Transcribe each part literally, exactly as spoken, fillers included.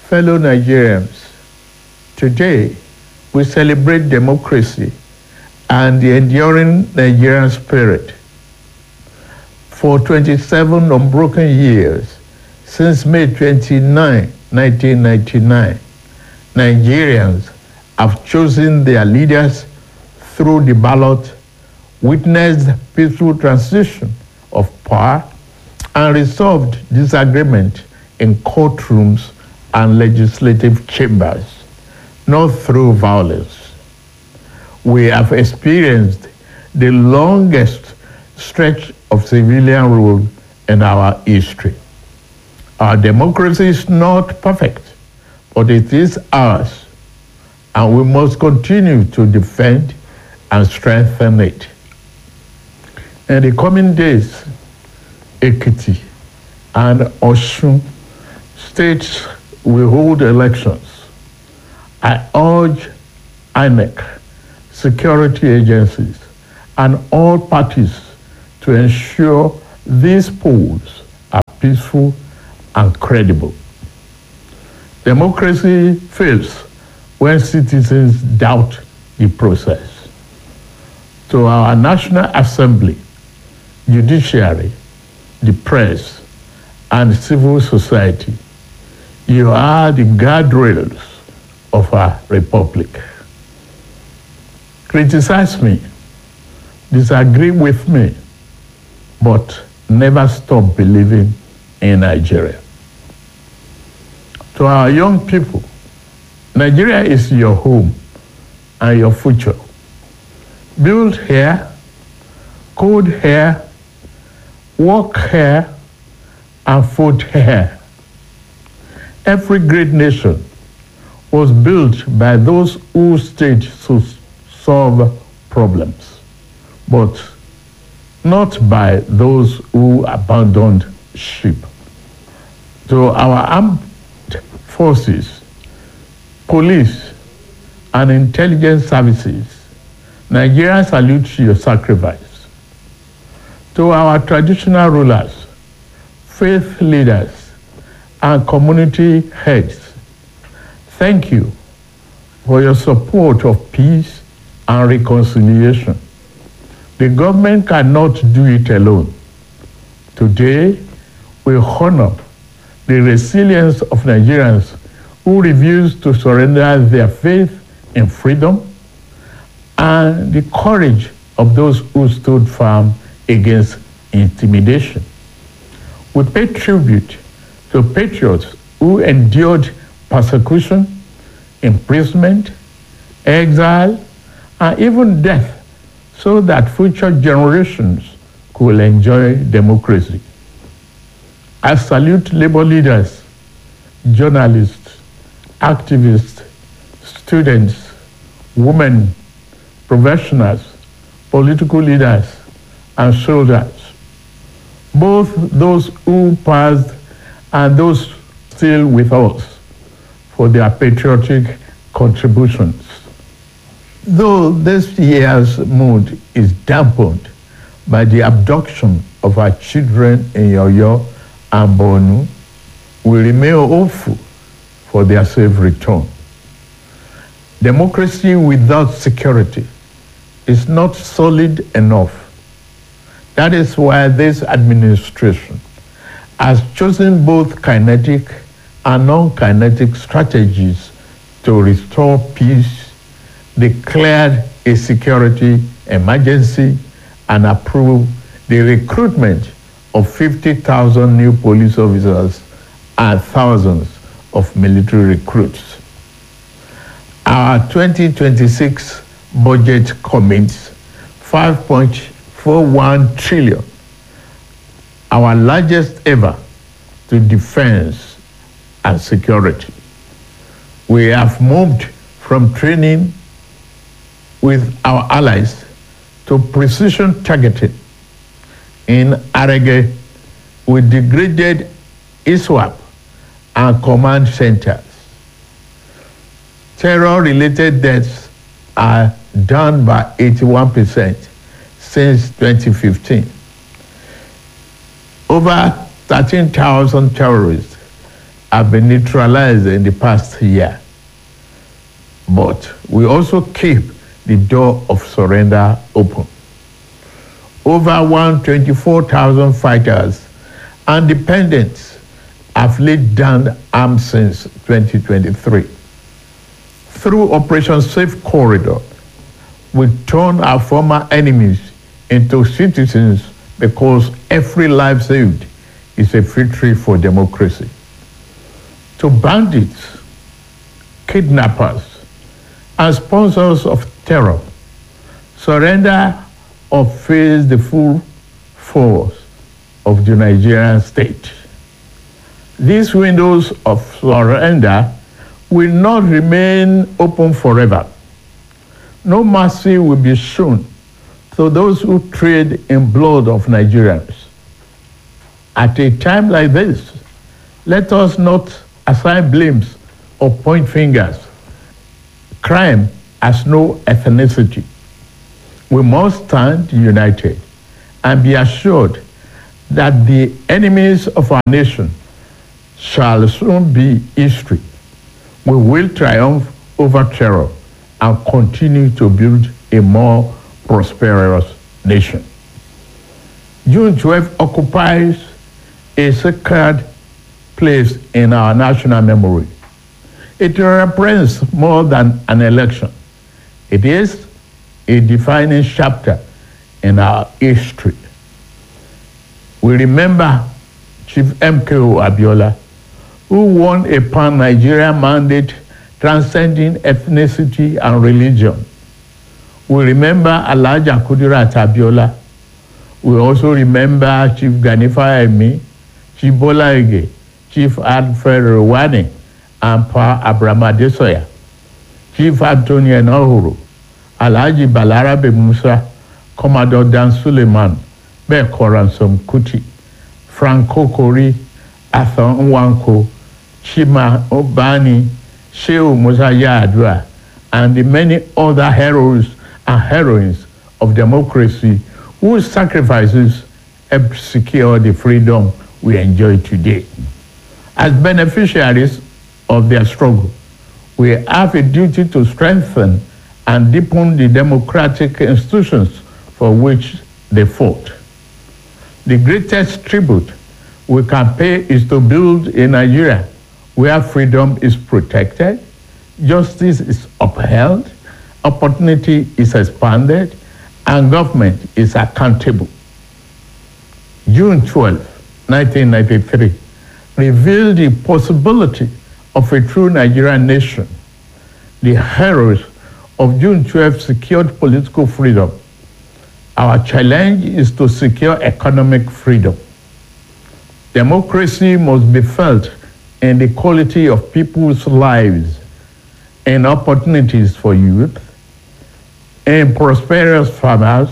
Fellow Nigerians, today we celebrate democracy and the enduring Nigerian spirit. For twenty-seven unbroken years, since May twenty-ninth, nineteen ninety-nine, Nigerians have chosen their leaders through the ballot, witnessed peaceful transition of power, and resolved disagreement in courtrooms and legislative chambers, not through violence. We have experienced the longest stretch of civilian rule in our history. Our democracy is not perfect, but it is ours, and we must continue to defend and strengthen it. In the coming days, Ekiti and Osun states will hold elections. I urge I N E C, security agencies, and all parties to ensure these polls are peaceful and credible. Democracy fails when citizens doubt the process. To our National Assembly, judiciary, the press, and civil society, you are the guardrails of our republic. Criticize me, disagree with me, but never stop believing in Nigeria. To our young people, Nigeria is your home and your future. Build here, code here, work here, and vote here. Every great nation was built by those who stayed to solve problems, but not by those who abandoned ship. To our armed forces, police, and intelligence services, Nigeria salutes your sacrifice. To our traditional rulers, faith leaders, and community heads, thank you for your support of peace and reconciliation. The government cannot do it alone. Today, we honor the resilience of Nigerians who refuse to surrender their faith in freedom and the courage of those who stood firm against intimidation. We pay tribute to patriots who endured persecution, imprisonment, exile, and even death so that future generations could enjoy democracy. I salute labor leaders, journalists, activists, students, women, professionals, political leaders, and soldiers, both those who passed and those still with us, for their patriotic contributions. Though this year's mood is dampened by the abduction of our children in Yoyo and Borno, we remain hopeful for their safe return. Democracy without security is not solid enough. That is why this administration has chosen both kinetic and non-kinetic strategies to restore peace, declared a security emergency, and approved the recruitment of fifty thousand new police officers and thousands of military recruits. Our twenty twenty-six budget commits five point four one trillion, our largest ever, to defense and security. We have moved from training with our allies to precision targeting. In Arege, we degraded I S W A P and command centers. Terror-related deaths are down by eighty-one percent since twenty fifteen. Over thirteen thousand terrorists have been neutralized in the past year. But we also keep the door of surrender open. Over one hundred twenty-four thousand fighters and dependents have laid down arms since twenty twenty-three. Through Operation Safe Corridor, we turn our former enemies into citizens because every life saved is a victory for democracy. To bandits, kidnappers, and sponsors of terror, surrender or face the full force of the Nigerian state. These windows of surrender will not remain open forever. No mercy will be shown to those who trade in blood of Nigerians. At a time like this, let us not assign blames or point fingers. Crime has no ethnicity. We must stand united and be assured that the enemies of our nation shall soon be history. We will triumph over terror and continue to build a more prosperous nation. June twelfth occupies a sacred place in our national memory. It represents more than an election. It is a defining chapter in our history. We remember Chief M K O Abiola, who won a pan-Nigerian mandate transcending ethnicity and religion. We remember Alhaja Kudirat Abiola. We also remember Chief Gani Fayemi, Chief Bola Ige, Chief Alfred Rwani, and Pa Abraham Adesoya, Chief Anthony Enohuru, Alhaji Balarabe Musa, Commodore Dan Suleiman, Beko Ransom Kuti, Franco Kori, Arthur Nwanko, Chima Obani, Shehu Musa Yar'Adua, and the many other heroes and heroines of democracy whose sacrifices help secure the freedom we enjoy today. As beneficiaries of their struggle, we have a duty to strengthen and deepen the democratic institutions for which they fought. The greatest tribute we can pay is to build a Nigeria where freedom is protected, justice is upheld, opportunity is expanded, and government is accountable. June twelfth, nineteen ninety-three, revealed the possibility of a true Nigerian nation. The heroes of June twelfth secured political freedom. Our challenge is to secure economic freedom. Democracy must be felt in the quality of people's lives, in opportunities for youth, in prosperous farmers,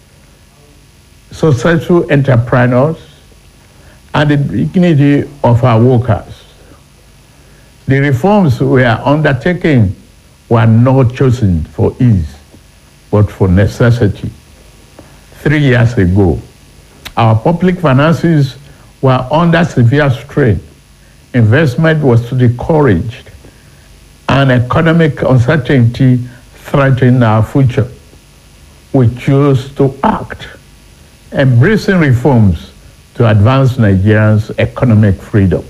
successful entrepreneurs, and the dignity of our workers. The reforms we are undertaking were not chosen for ease, but for necessity. Three years ago, our public finances were under severe strain. Investment was discouraged, and economic uncertainty threatened our future. We chose to act, embracing reforms to advance Nigerians' economic freedom.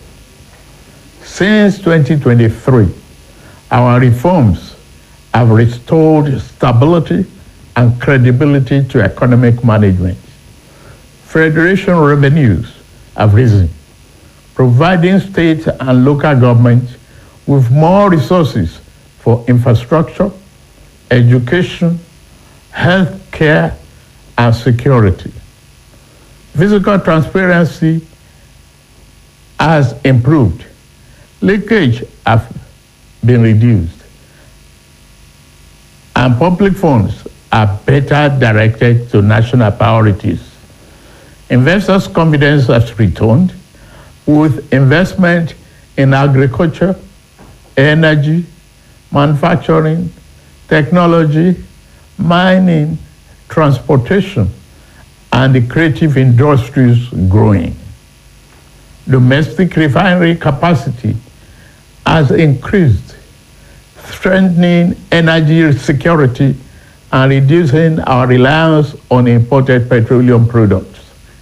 Since twenty twenty-three, our reforms have restored stability and credibility to economic management. Federation revenues have risen, providing state and local governments with more resources for infrastructure, education, health care, and security. Fiscal transparency has improved. Leakage has been reduced, and public funds are better directed to national priorities. Investors' confidence has returned with investment in agriculture, energy, manufacturing, technology, mining, transportation, and the creative industries growing. Domestic refinery capacity has increased, strengthening energy security and reducing our reliance on imported petroleum products.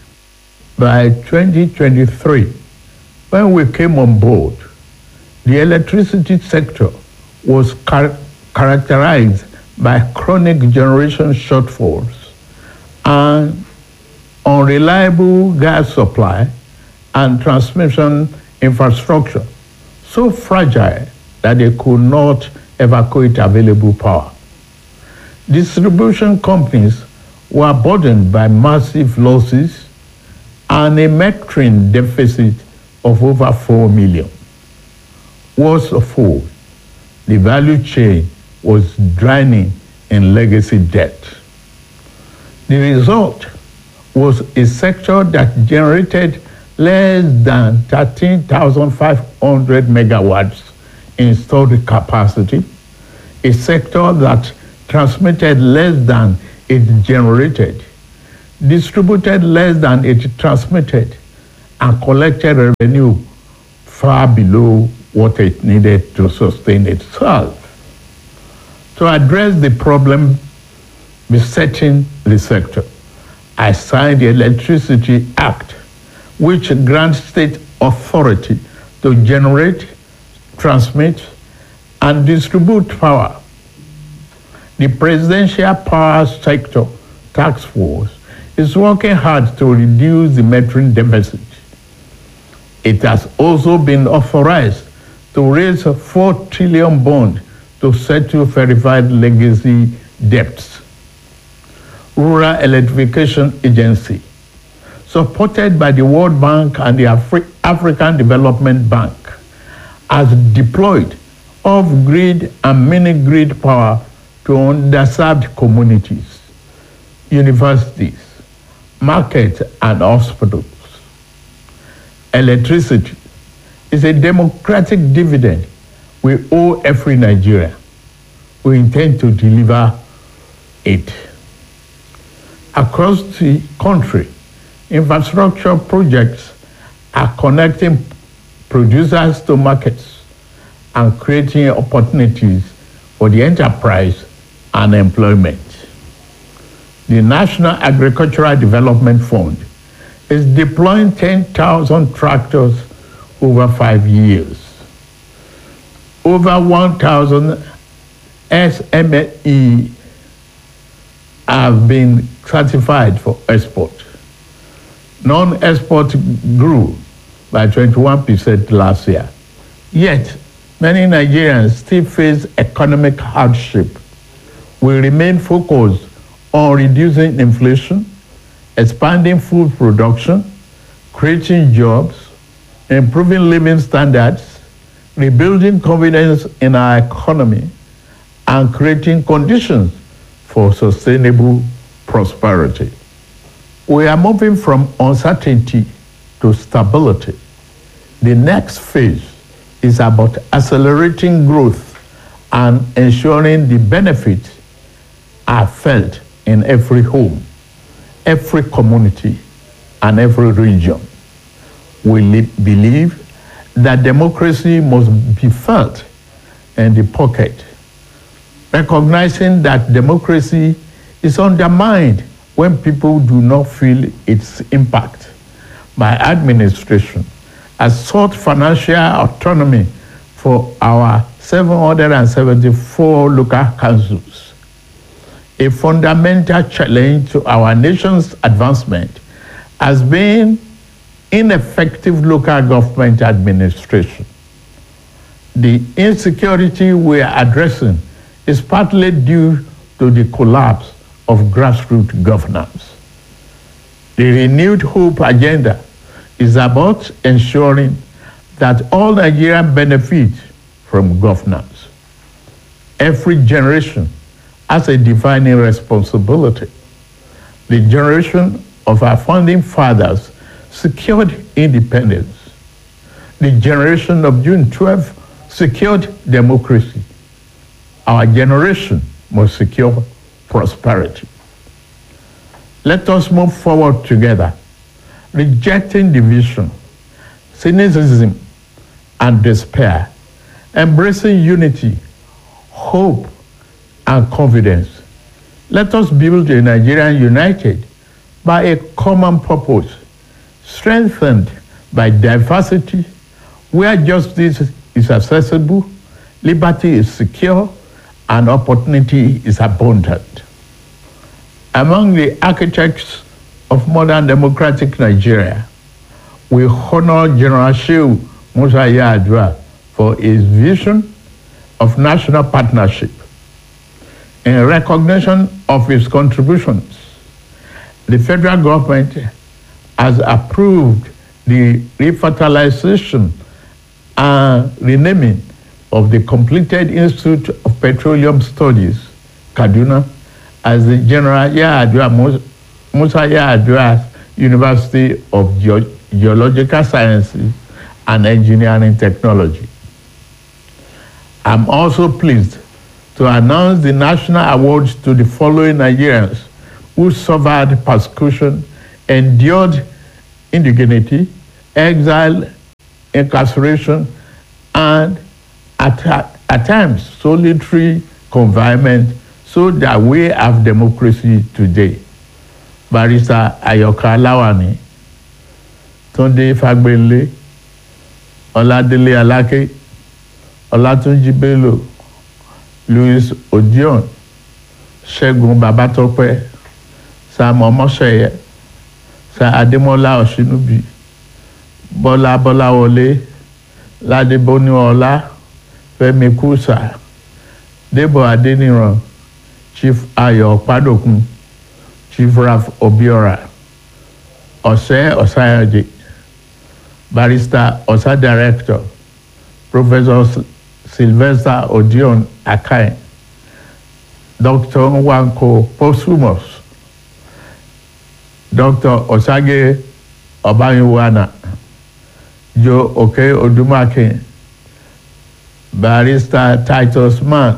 By twenty twenty-three, when we came on board, the electricity sector was char- characterized by chronic generation shortfalls and unreliable gas supply and transmission infrastructure, so fragile that they could not evacuate available power. Distribution companies were burdened by massive losses and a metering deficit of over four million. Worst of all, the value chain was drowning in legacy debt. The result was a sector that generated less than thirteen thousand five hundred megawatts installed capacity, a sector that transmitted less than it generated, distributed less than it transmitted, and collected revenue far below what it needed to sustain itself. To address the problem besetting the sector, I signed the Electricity Act, which grants state authority to generate, transmit, and distribute power. The Presidential Power Sector Task Force is working hard to reduce the metering deficit. It has also been authorized to raise a four trillion bond to settle verified legacy debts. Rural Electrification Agency, supported by the World Bank and the Afri- African Development Bank, has deployed off-grid and mini-grid power to underserved communities, universities, markets, and hospitals. Electricity is a democratic dividend we owe every Nigerian. We intend to deliver it. Across the country, infrastructure projects are connecting producers to markets and creating opportunities for the enterprise and employment. The National Agricultural Development Fund is deploying ten thousand tractors over five years. Over one thousand S M E have been certified for export. Non-export grew by twenty-one percent last year. Yet, many Nigerians still face economic hardship. We remain focused on reducing inflation, expanding food production, creating jobs, improving living standards, rebuilding confidence in our economy, and creating conditions for sustainable prosperity. We are moving from uncertainty to stability. The next phase is about accelerating growth and ensuring the benefits are felt in every home, every community, and every region. We li- believe that democracy must be felt in the pocket, recognizing that democracy is undermined when people do not feel its impact. My administration has sought financial autonomy for our seven hundred seventy-four local councils. A fundamental challenge to our nation's advancement has been ineffective local government administration. The insecurity we are addressing is partly due to the collapse of grassroots governance. The Renewed Hope agenda is about ensuring that all Nigerians benefit from governance. Every generation has a defining responsibility. The generation of our founding fathers secured independence. The generation of June twelfth secured democracy. Our generation must secure prosperity. Let us move forward together, rejecting division, cynicism, and despair, embracing unity, hope, and confidence. Let us build a Nigeria united by a common purpose, strengthened by diversity, where justice is accessible, liberty is secure, and opportunity is abundant. Among the architects of modern democratic Nigeria, we honor General Shehu Musa Yar'Adua for his vision of national partnership. In recognition of his contributions, the federal government has approved the refertilization and renaming of the completed Institute of Petroleum Studies, Kaduna, as the General Yar'Adua Musa Yar'Adua University of Ge- Geological Sciences and Engineering Technology. I'm also pleased to announce the national awards to the following Nigerians who suffered persecution, endured indignity, exile, incarceration, and at, at times solitary confinement, so that we have democracy today. Barrister Ayoka Lawani, Tunde Fagbele, Oladele Alake, Olatunji Bello, Louis Odion, Segun Babatope, Sam Omoseye, Sir Ademola Oshinubi, Bola Bolawole, Ladeboni Ola, Femi Kusa, Debo Adeniran, Chief Ayo Padokun, Chief Raf Obiora, Ose Osayaji, Barrister Osa Director, Professor Sylvester Odion Akai, Doctor Nwanko Posthumous, Doctor Osage Obanyiwana, Joe Oke Odumake, Barrister Titus Mann,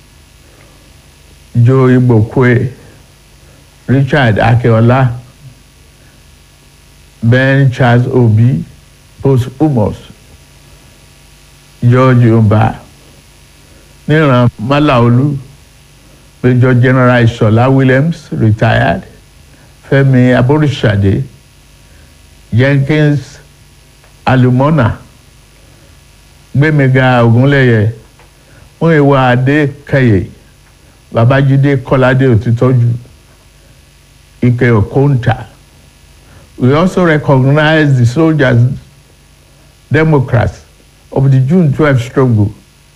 Joe Ibokwe, Richard Akeola, Ben Charles Obi, Posthumous, George Umba, Niran Malaolu, Major General Ishola Williams, retired, Femi Aborishade, Jenkins Alumona, Gbemega Ogunleye, Muyiwa Adekaye, Babajide Kolade Otitoju, Ike Okonta. We also recognize the soldiers, Democrats of the June twelfth struggle,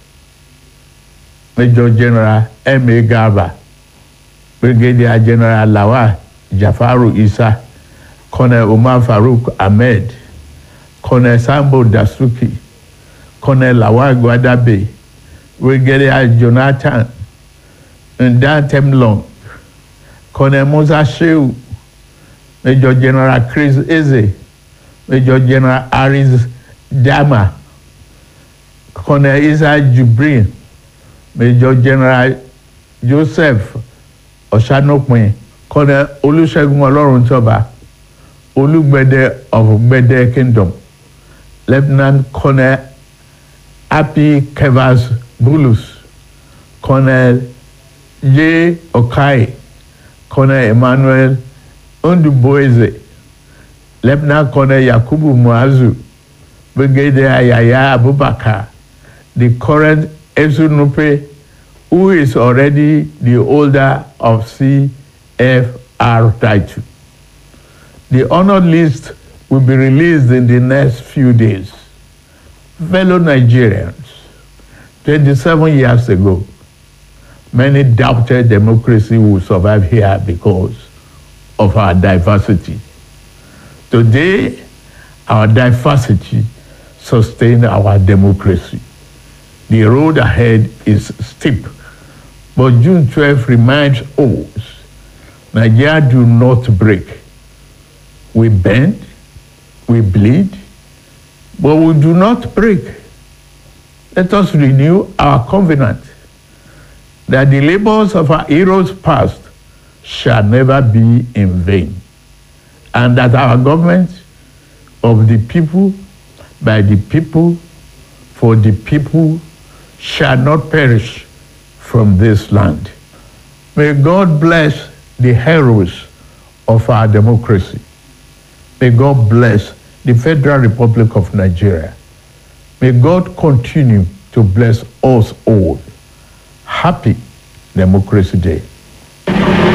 Major General M A Garba, Brigadier General Lawal Jafaru Isa, Colonel Umar Farouk Ahmed, Colonel Sambo Dasuki, Colonel Lawal Gwadabe, Brigadier Jonathan Ndatem Long, Colonel Musa Shehu, Major General Chris Eze, Major General Aris Dama, Colonel Isa Jibrin, Major General Joseph Oshanopin, Colonel Olusegun Oloruntoba, Olugbede of Gbede Kingdom, Lieutenant Colonel Happy Kevas Bulus, Colonel J. Okai, Colonel Emmanuel Unduboeze, Lieutenant Colonel Yakubu Muazu, Brigadier Yaya Abubakar, the current Esunupe, who is already the holder of C F R title. The honored list will be released in the next few days. Fellow Nigerians, twenty-seven years ago, many doubted democracy would survive here because of our diversity. Today, our diversity sustains our democracy. The road ahead is steep, but June twelfth reminds us, Nigeria do not break. We bend, we bleed, but we do not break. Let us renew our covenant that the labors of our heroes past shall never be in vain, and that our government of the people, by the people, for the people, shall not perish from this land. May God bless the heroes of our democracy. May God bless the Federal Republic of Nigeria. May God continue to bless us all. Happy Democracy Day.